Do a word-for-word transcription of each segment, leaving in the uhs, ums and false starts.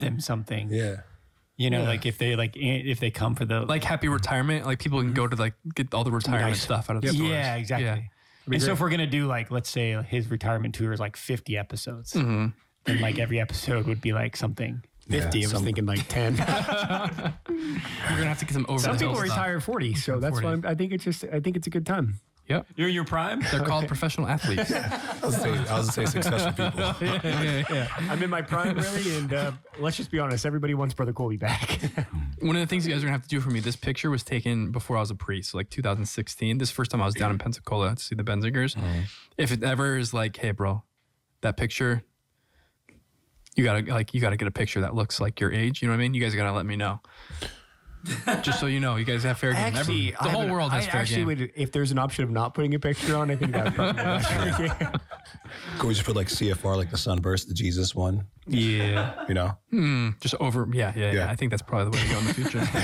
them something. Yeah. You know, Yeah. like if they like if they come for the Like happy retirement, like people can go to like get all the retirement nice. stuff out of the stores. yeah, exactly. Yeah. And so if we're gonna do like, let's say his retirement tour is like fifty episodes, Mm-hmm. then like every episode would be like something. fifty. Yeah, I was some- thinking like ten. You're gonna have to get some over. Some the people hill stuff. retire at forty, so that's why I'm, I think it's just I think it's a good time. Yep, You're in your prime. they're called professional athletes. I was gonna say, I was gonna say successful people. yeah, yeah, yeah. I'm in my prime, really, and uh, let's just be honest. Everybody wants Brother Colby back. One of the things you guys are gonna have to do for me. This picture was taken before I was a priest, so like two thousand sixteen. This is the first time I was down in Pensacola to see the Benzingers. If it ever is like, hey, bro, that picture, you gotta like you gotta get a picture that looks like your age. You know what I mean? You guys gotta let me know. Just so you know, you guys have fair game. Actually, Every- the I whole haven't- world has I fair actually game. would, if there's an option of not putting a picture on, I think that would probably be fair game. Could we just put like C F R, like the sunburst, the Jesus one? Yeah. You know? Hmm, just over, yeah, yeah, yeah, Yeah. I think that's probably the way to go in the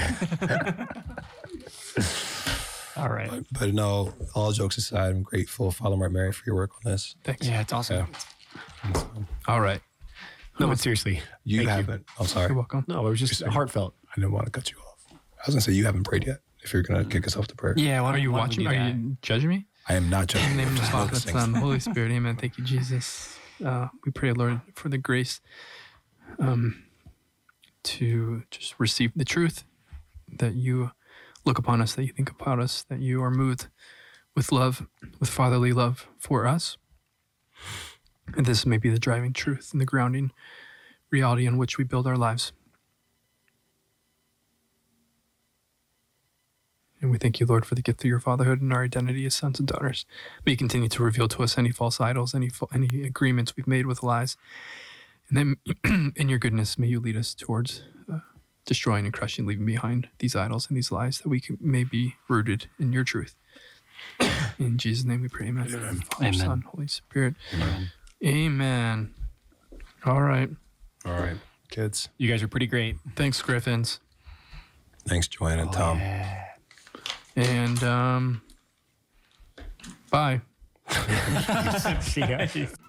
future. All right. But no, all jokes aside, I'm grateful, Father Mark Mary, for your work on this. Thanks. Yeah, it's awesome. Yeah. All right. No, but seriously, You Thank you. haven't. I'm sorry. You're welcome. no, it was just heartfelt. I didn't want to cut you off. I was gonna say you haven't prayed yet. If you're gonna kick us off to prayer, Yeah. Why Are don't- you why don't we watching? do Are that? you judging me? I am not judging. In the name of the Just Father, those the things. Son, the Holy Spirit. Amen. Thank you, Jesus. Uh, we pray, Lord, for the grace um, to just receive the truth, that you look upon us, that you think about us, that you are moved with love, with fatherly love for us. And this may be the driving truth and the grounding reality on which we build our lives. And we thank you, Lord, for the gift of your fatherhood and our identity as sons and daughters. May you continue to reveal to us any false idols, any fa- any agreements we've made with lies. And then in your goodness, may you lead us towards uh, destroying and crushing, leaving behind these idols and these lies, that we can, may be rooted in your truth. In Jesus' name we pray, amen. Father, Amen. Son, Holy Spirit. Amen. Amen. All right. All right, kids. You guys are pretty great. Thanks, Griffins. Thanks, Joanne and Tom. And um, bye. See ya.